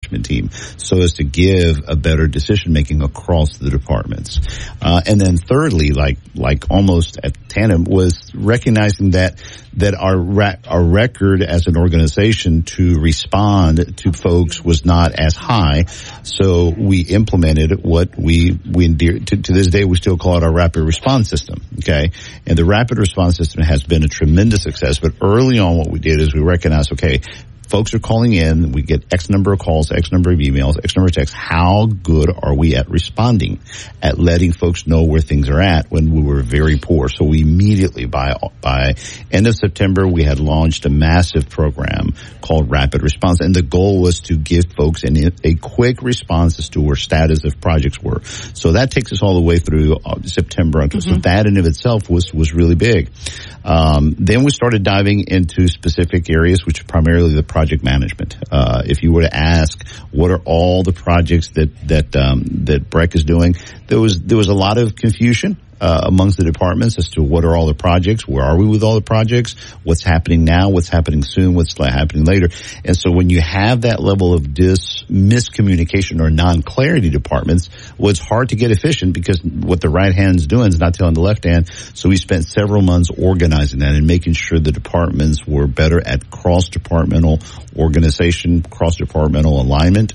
management team, so as to give a better decision making across the departments. And then thirdly, like almost at tandem, was recognizing that our record as an organization to respond to folks was not as high. So we implemented what we endear to this day, we still call it our rapid response system. Okay. And the rapid response system has been a tremendous success. But early on, what we did is we recognized, okay, folks are calling in. We get X number of calls, X number of emails, X number of texts. How good are we at responding, at letting folks know where things are at when we were very poor? So we immediately, by end of September, we had launched a massive program called Rapid Response. And the goal was to give folks a quick response as to where status of projects were. So that takes us all the way through September. Mm-hmm. So that in of itself was really big. Then we started diving into specific areas, which are primarily the project management. If you were to ask, what are all the projects that BREC is doing? There was a lot of confusion amongst the departments as to what are all the projects, where are we with all the projects, what's happening now, what's happening soon, what's happening later. And so when you have that level of miscommunication or non-clarity departments, well, it's hard to get efficient because what the right hand's doing is not telling the left hand. So we spent several months organizing that and making sure the departments were better at cross-departmental organization, cross-departmental alignment,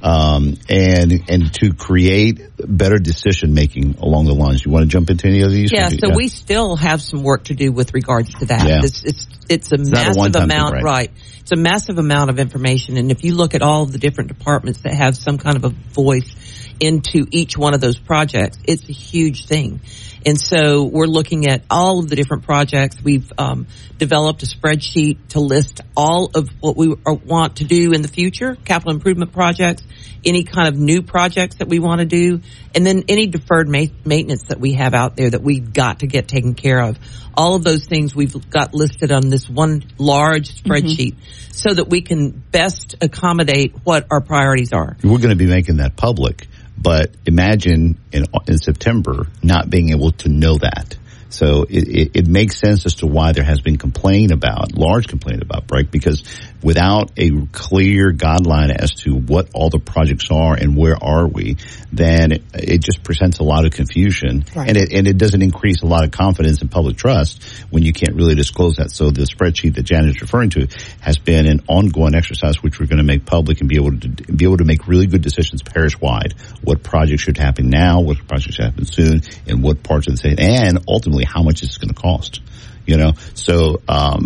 and to create better decision making along the lines. You want to jump into any of these? Yeah, so we still have some work to do with regards to that. Yeah. It's a massive amount, thing, right? It's a massive amount of information, and if you look at all of the different departments that have some kind of a voice into each one of those projects, it's a huge thing. And so we're looking at all of the different projects. We've developed a spreadsheet to list all of what we want to do in the future, capital improvement projects, any kind of new projects that we want to do, and then any deferred maintenance that we have out there that we've got to get taken care of. All of those things we've got listed on this one large spreadsheet so that we can best accommodate what our priorities are. We're going to be making that public. But imagine in September not being able to know that. So it makes sense as to why there has been large complaint about BREC, because without a clear guideline as to what all the projects are and where are we, then it just presents a lot of confusion. Right. And it doesn't increase a lot of confidence and public trust when you can't really disclose that. So the spreadsheet that Janet is referring to has been an ongoing exercise which we're going to make public and be able to make really good decisions parish-wide. What projects should happen now, what projects should happen soon, and what parts of the state, and ultimately how much it's going to cost. So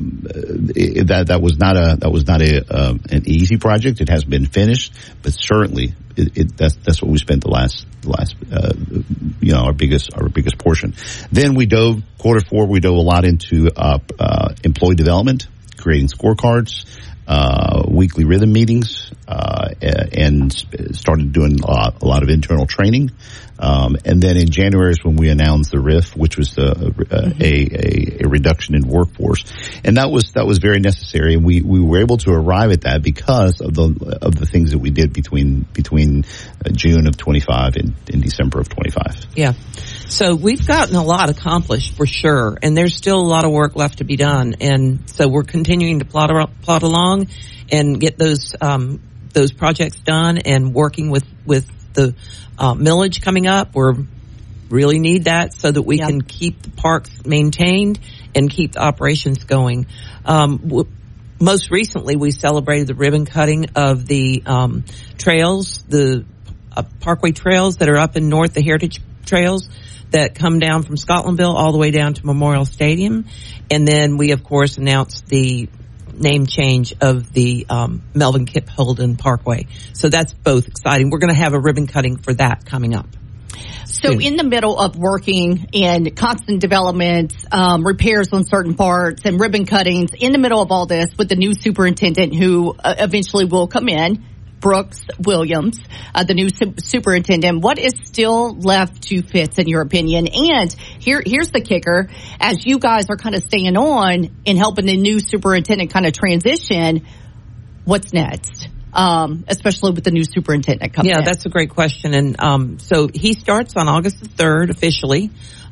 that was not an easy project. It has been finished, but certainly that's what we spent the last our biggest portion. Then we dove Q4. We dove a lot into employee development, creating scorecards, weekly rhythm meetings, and started doing a lot of internal training. And then in January is when we announced the RIF, which was a reduction in workforce, and that was very necessary. And we were able to arrive at that because of the things that we did between June of 25 and December of 25. Yeah, so we've gotten a lot accomplished for sure, and there's still a lot of work left to be done. And so we're continuing to plot along and get those projects done, and working with the millage coming up. We really need that so that we can keep the parks maintained and keep the operations going. Most recently, we celebrated the ribbon cutting of the trails, the parkway trails that are up in north, the heritage trails that come down from Scotlandville all the way down to Memorial Stadium. And then we, of course, announced the name change of the Melvin Kip Holden Parkway. So that's both exciting. We're going to have a ribbon cutting for that coming up. So in the middle of working in constant development, repairs on certain parts and ribbon cuttings, in the middle of all this with the new superintendent who eventually will come in, Brooks Williams, the new superintendent, what is still left to fix in your opinion? And here's the kicker. As you guys are kind of staying on and helping the new superintendent kind of transition, what's next? Especially with the new superintendent coming in. Yeah, that's a great question. And so he starts on August the 3rd officially.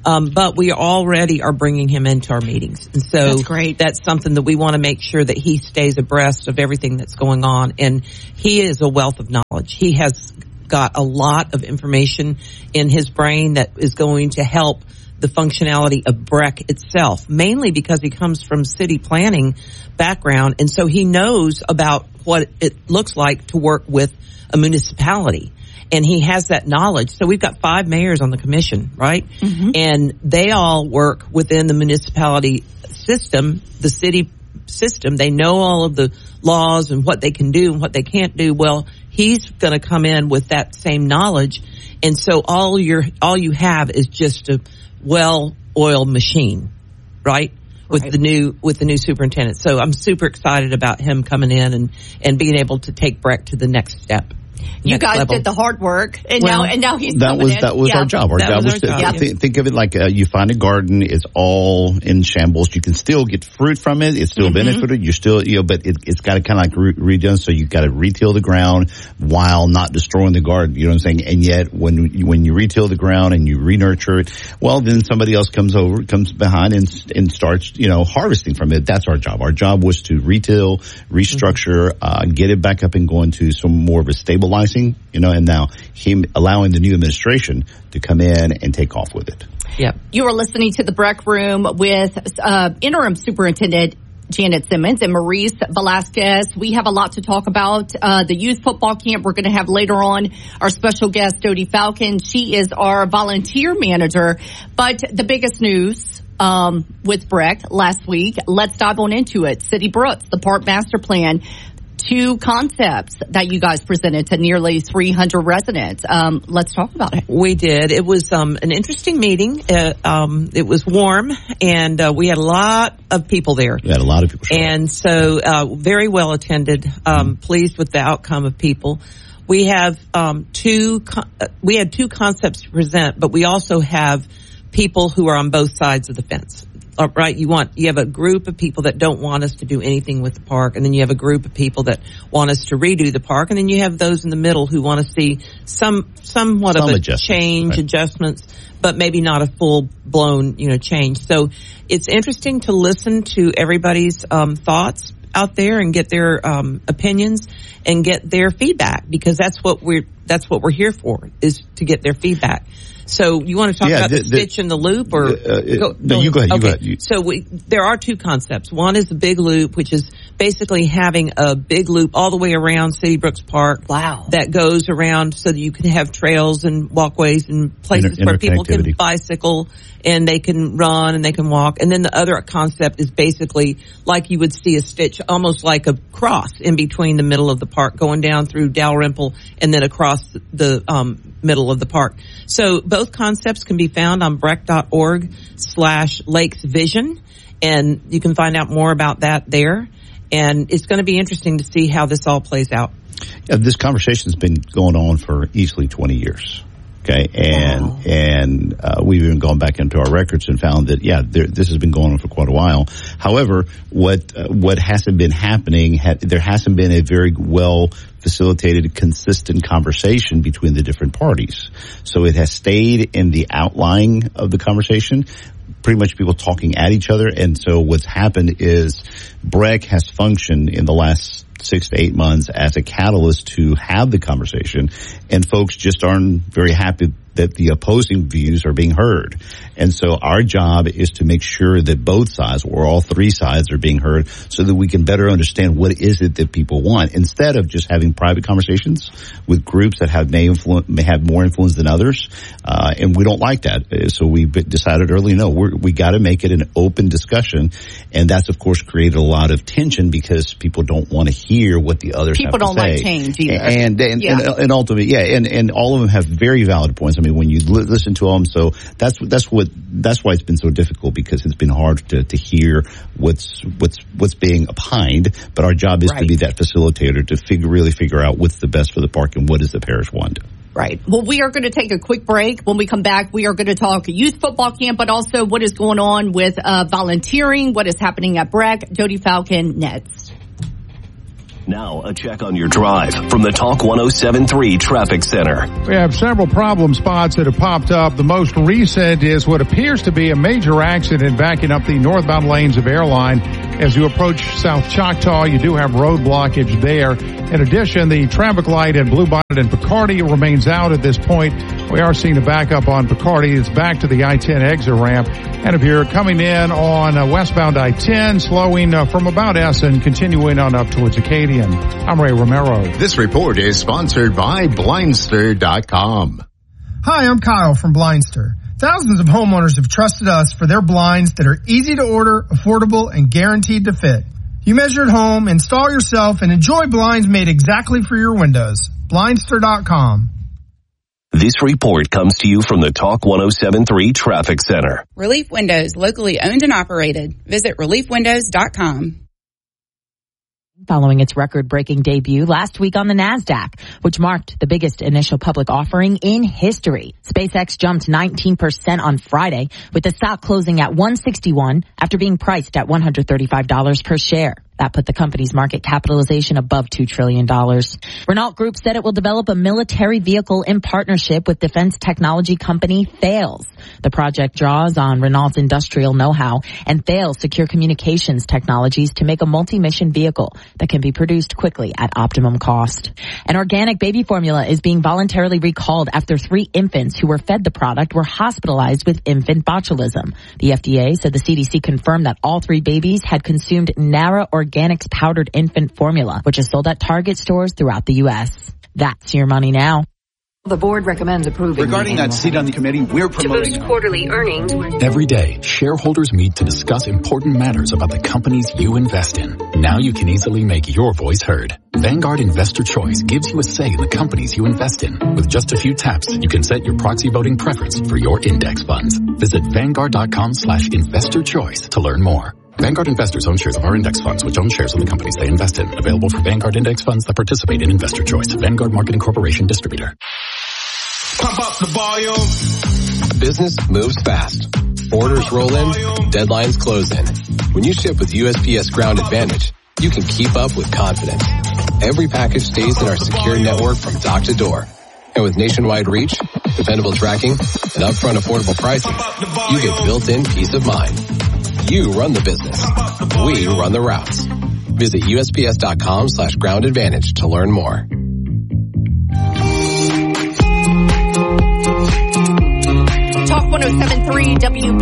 But we already are bringing him into our meetings. And so that's great. That's something that we want to make sure that he stays abreast of everything that's going on. And he is a wealth of knowledge. He has got a lot of information in his brain that is going to help the functionality of BREC itself, mainly because he comes from city planning background. And so he knows about what it looks like to work with a municipality. And he has that knowledge. So we've got 5 mayors on the commission, right? Mm-hmm. And they all work within the municipality system, the city system. They know all of the laws and what they can do and what they can't do. Well, he's going to come in with that same knowledge. And so all you have is just a well-oiled machine, right? With the new superintendent. So I'm super excited about him coming in and being able to take BREC to the next step. You guys did the hard work, and now he's coming in. That was our job. Our job was to think of it like you find a garden, it's all in shambles. You can still get fruit from it. It's still benefited. You're still, but it's got to kind of like redone. So you've got to retill the ground while not destroying the garden. You know what I'm saying? And yet when you retill the ground and you re-nurture it, well, then somebody else comes behind and starts, harvesting from it. That's our job. Our job was to retill, restructure, get it back up and go into some more of a stabilizing, and now him allowing the new administration to come in and take off with it. Yeah. You are listening to the BREC Room with interim superintendent Janet Simmons and Maurice Velasquez. We have a lot to talk about. The youth football camp we're going to have later on. Our special guest, Dodie Falcon. She is our volunteer manager. But the biggest news with BREC last week, let's dive on into it. City Brooks, the park master plan. 2 concepts that you guys presented to nearly 300 residents. Let's talk about it. We did. It was an interesting meeting. It was warm, and we had a lot of people there. We had a lot of people. And so very well attended. Pleased with the outcome of people. We have we had 2 concepts to present, but we also have people who are on both sides of the fence. Right, you have a group of people that don't want us to do anything with the park, and then you have a group of people that want us to redo the park, and then you have those in the middle who want to see somewhat of a change, adjustments, but maybe not a full blown change. So it's interesting to listen to everybody's thoughts out there and get their opinions and get their feedback, because that's what we're here for, is to get their feedback. So you want to talk about the stitch in the loop, or no? You go ahead. Okay. You go ahead. So there are 2 concepts. One is the big loop, which is basically having a big loop all the way around City Brooks Park. Wow. That goes around so that you can have trails and walkways and places where people can bicycle and they can run and they can walk. And then the other concept is basically like you would see a stitch, almost like a cross in between the middle of the park, going down through Dalrymple and then across the middle of the park. So both concepts can be found on brec.org/lakesvision, and you can find out more about that there. And it's going to be interesting to see how this all plays out. Yeah, this conversation has been going on for easily 20 years. Okay, and we've even gone back into our records and found that this has been going on for quite a while. However, what hasn't been happening, there hasn't been a very well facilitated, consistent conversation between the different parties. So it has stayed in the outline of the conversation, pretty much people talking at each other. And so what's happened is BREC has functioned in the last 6 to 8 months as a catalyst to have the conversation, and folks just aren't very happy that the opposing views are being heard. And so our job is to make sure that both sides, or all 3 sides, are being heard so that we can better understand what is it that people want, instead of just having private conversations with groups that may have more influence than others. And we don't like that. So we decided early, we got to make it an open discussion. And that's, of course, created a lot of tension because people don't want to hear what the others have to say. People don't like change either. And ultimately, and all of them have very valid points. I mean, when you listen to them, so that's why it's been so difficult, because it's been hard to hear what's being opined. But our job is to be that facilitator to really figure out what's the best for the park and what does the parish want. Right. Well, we are going to take a quick break. When we come back, we are going to talk youth football camp, but also what is going on with volunteering, what is happening at BREC. Dodie Falcon next. Now, a check on your drive from the Talk 107.3 Traffic Center. We have several problem spots that have popped up. The most recent is what appears to be a major accident backing up the northbound lanes of Airline. As you approach South Choctaw, you do have road blockage there. In addition, the traffic light at Bluebonnet and Picardy remains out at this point. We are seeing a backup on Picardy. It's back to the I-10 exit ramp. And if you're coming in on westbound I-10, slowing from about Essen, continuing on up towards Acadian. I'm Ray Romero. This report is sponsored by Blindster.com. Hi, I'm Kyle from Blindster. Thousands of homeowners have trusted us for their blinds that are easy to order, affordable, and guaranteed to fit. You measure at home, install yourself, and enjoy blinds made exactly for your windows. Blindster.com. This report comes to you from the Talk 107.3 Traffic Center. Relief Windows, locally owned and operated. Visit reliefwindows.com. Following its record-breaking debut last week on the NASDAQ, which marked the biggest initial public offering in history. SpaceX jumped 19% on Friday, with the stock closing at $161 after being priced at $135 per share. That put the company's market capitalization above $2 trillion. Renault Group said it will develop a military vehicle in partnership with defense technology company Thales. The project draws on Renault's industrial know-how and Thales' secure communications technologies to make a multi-mission vehicle that can be produced quickly at optimum cost. An organic baby formula is being voluntarily recalled after 3 infants who were fed the product were hospitalized with infant botulism. The FDA said the CDC confirmed that all 3 babies had consumed Nara Organics powdered infant formula, which is sold at Target stores throughout the U.S. That's your money now. The board recommends approving. Regarding that seat on the committee, we're promoting to boost quarterly earnings. Every day, shareholders meet to discuss important matters about the companies you invest in. Now you can easily make your voice heard. Vanguard Investor Choice gives you a say in the companies you invest in. With just a few taps, you can set your proxy voting preference for your index funds. Visit Vanguard.com/investor choice to learn more. Vanguard investors own shares of our index funds, which own shares of the companies they invest in. Available for Vanguard index funds that participate in Investor Choice. Vanguard Marketing Corporation Distributor. Pump up the volume. Business moves fast. Orders roll in, deadlines close in. When you ship with USPS Ground Advantage, you can keep up with confidence. Every package stays in our secure network from dock to door. And with nationwide reach, dependable tracking, and upfront affordable pricing, you get built-in peace of mind. You run the business. We run the routes. Visit USPS.com/Ground Advantage to learn more. Talk 107.3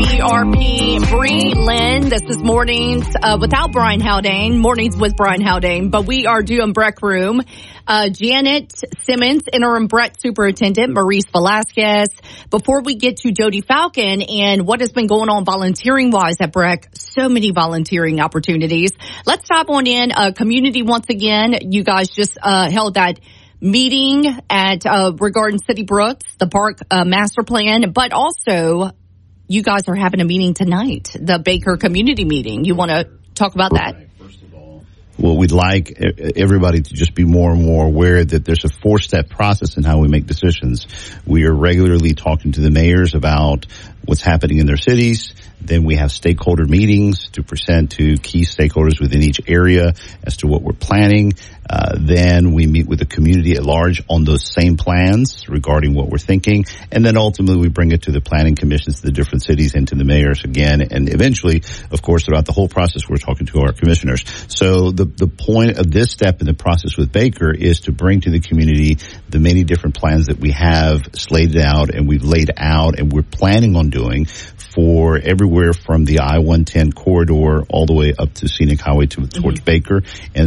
WBRP. Bree Lynn, this is Mornings without Brian Haldane. Mornings with Brian Haldane, but we are doing Breck Room. Janet Simmons, interim Brett superintendent, Maurice Velasquez. Before we get to Jody Falcon and what has been going on volunteering-wise at Breck, so many volunteering opportunities. Let's stop on in community once again. You guys just held that meeting at regarding City Brooks, the park master plan, but also you guys are having a meeting tonight, the Baker community meeting. You want to talk about that? Well, we'd like everybody to just be more and more aware that there's a 4-step process in how we make decisions. We are regularly talking to the mayors about what's happening in their cities. Then we have stakeholder meetings to present to key stakeholders within each area as to what we're planning. Then we meet with the community at large on those same plans regarding what we're thinking. And then ultimately we bring it to the planning commissions of the different cities and to the mayors again. And eventually, of course, throughout the whole process, we're talking to our commissioners. So the point of this step in the process with Baker is to bring to the community the many different plans that we have slated out and we've laid out and we're planning on doing for everywhere from the I-110 corridor all the way up to Scenic Highway towards Baker and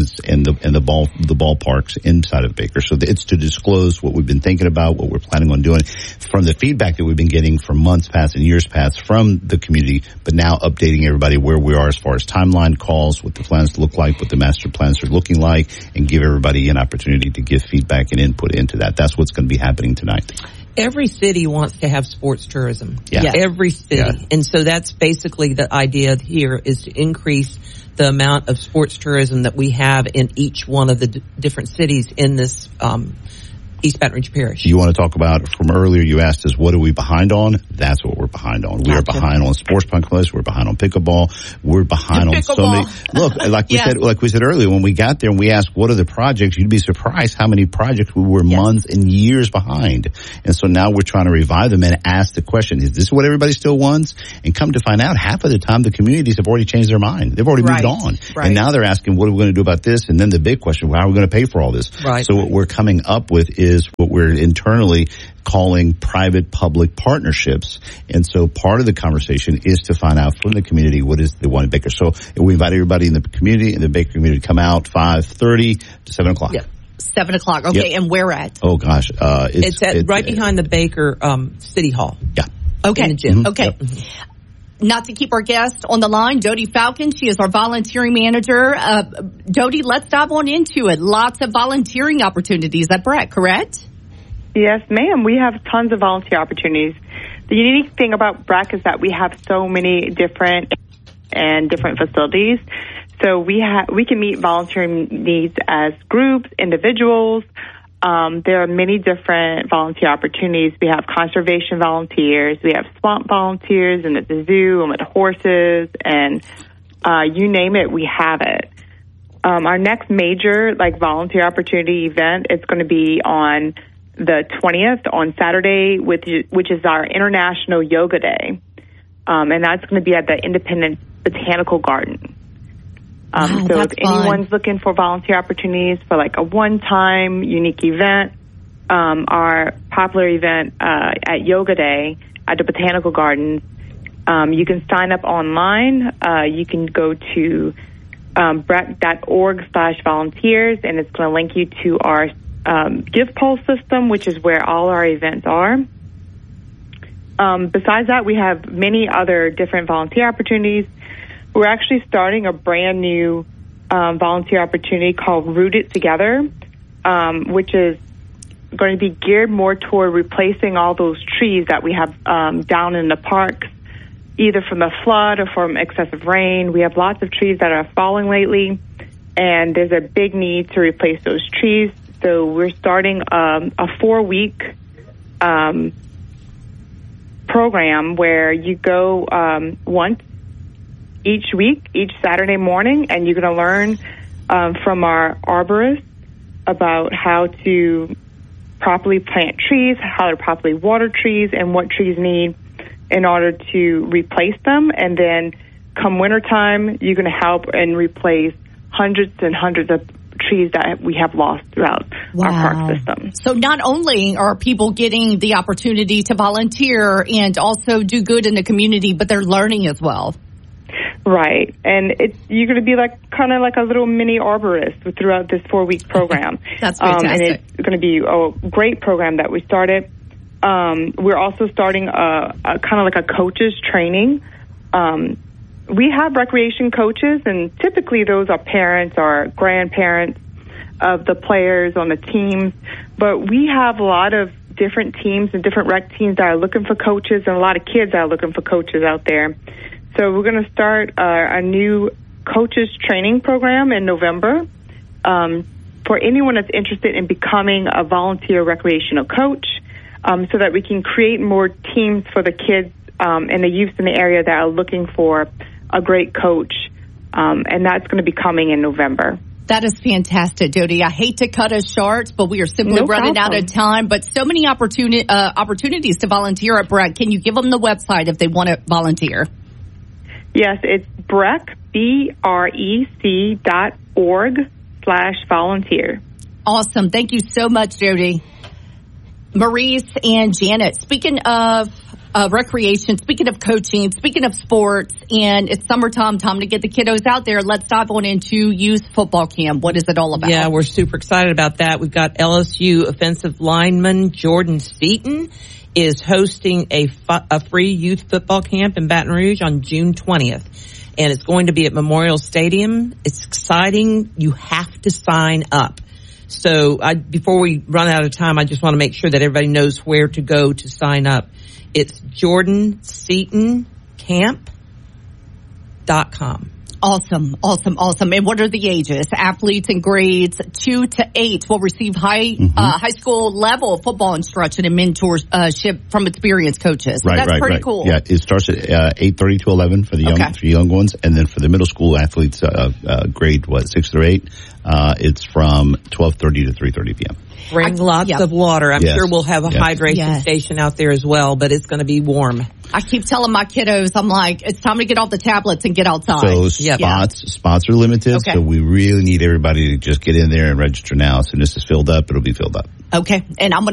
the ballparks inside of Baker. So it's to disclose what we've been thinking about, what we're planning on doing from the feedback that we've been getting from months past and years past from the community, but now updating everybody where we are as far as timeline calls, what the plans look like, what the master plans are looking like, and give everybody an opportunity to give feedback and input into that. That's what's going to be happening tonight. Every city wants to have sports tourism. Yeah. Every city. Yeah. And so that's basically the idea here is to increase the amount of sports tourism that we have in each one of the different cities in this East Baton Rouge Parish. You want to talk about, from earlier you asked us, what are we behind on? That's what we're behind on. We are behind on sports punk we're behind on pickleball. We're behind on so many. Look, like we said earlier, when we got there and we asked what are the projects, you'd be surprised how many projects we were months and years behind. And so now we're trying to revive them and ask the question, is this what everybody still wants? And come to find out, half of the time the communities have already changed their mind. They've already moved on. Right. And now they're asking, what are we going to do about this? And then the big question, how are we going to pay for all this? Right. So what we're coming up with is what we're internally calling private-public partnerships. And so part of the conversation is to find out from the community what is the one in Baker. So we invite everybody in the community, in the Baker community, to come out 5:30 to 7 o'clock. Yep. 7 o'clock. Okay, and where at? Oh, gosh. It's right behind the Baker City Hall. Yeah. Okay. In the gym. Okay. Yep. Not to keep our guest on the line, Dodie Falcon. She is our volunteering manager. Dodie, let's dive on into it. Lots of volunteering opportunities at BREC, correct? Yes, ma'am. We have tons of volunteer opportunities. The unique thing about BREC is that we have so many different facilities. So we can meet volunteering needs as groups, individuals. There are many different volunteer opportunities. We have conservation volunteers. We have swamp volunteers, and at the zoo, and with the horses, and you name it, we have it. Our next major volunteer opportunity event is going to be on the 20th on Saturday, which is our International Yoga Day, and that's going to be at the Independence Botanical Garden. So if anyone's looking for volunteer opportunities for a one-time unique event, our popular event at Yoga Day at the Botanical Gardens, you can sign up online. You can go to brec.org/volunteers, and it's going to link you to our Give Pulse system, which is where all our events are. Besides that, we have many other different volunteer opportunities. We're actually starting a brand new volunteer opportunity called Rooted Together, which is going to be geared more toward replacing all those trees that we have down in the parks, either from the flood or from excessive rain. We have lots of trees that are falling lately, and there's a big need to replace those trees. So we're starting a 4-week program where you go once each week, each Saturday morning, and you're going to learn from our arborists about how to properly plant trees, how to properly water trees, and what trees need in order to replace them. And then come wintertime, you're going to help and replace hundreds and hundreds of trees that we have lost throughout our park system. So not only are people getting the opportunity to volunteer and also do good in the community, but they're learning as well. Right. And you're going to be kind of like a little mini arborist throughout this 4-week program. That's fantastic. And it's going to be a great program that we started. We're also starting a kind of like a coaches training. We have recreation coaches, and typically those are parents or grandparents of the players on the teams. But we have a lot of different teams and different rec teams that are looking for coaches, and a lot of kids that are looking for coaches out there. So we're going to start a new coaches training program in November for anyone that's interested in becoming a volunteer recreational coach, so that we can create more teams for the kids and the youth in the area that are looking for a great coach. And that's going to be coming in November. That is fantastic, Dodie. I hate to cut us short, but we are simply running out of time. But so many opportunities to volunteer at BREC. Can you give them the website if they want to volunteer? Yes, it's BREC, BREC.org/volunteer. Awesome. Thank you so much, Dodie. Maurice and Janet, speaking of recreation, speaking of coaching, speaking of sports, and it's summertime, time to get the kiddos out there. Let's dive on into youth football camp. What is it all about? Yeah, we're super excited about that. We've got LSU offensive lineman Jordan Seaton is hosting a free youth football camp in Baton Rouge on June 20th. And it's going to be at Memorial Stadium. It's exciting. You have to sign up. So before we run out of time, I just want to make sure that everybody knows where to go to sign up. It's JordanSeatonCamp.com. Awesome. And what are the ages? Athletes in grades 2 to 8 will receive high school level football instruction and mentorship from experienced coaches. So that's pretty cool. Yeah, it starts at 8:30 to 11 for the young ones, and then for the middle school athletes, grade 6 through 8, it's from 12:30 to 3:30 p.m. Bring lots of water. I'm sure we'll have a hydration station out there as well, but it's going to be warm. I keep telling my kiddos, I'm like, it's time to get off the tablets and get outside. So spots are limited, so we really need everybody to just get in there and register now. As soon as it's filled up, it'll be filled up. Okay, and I'm going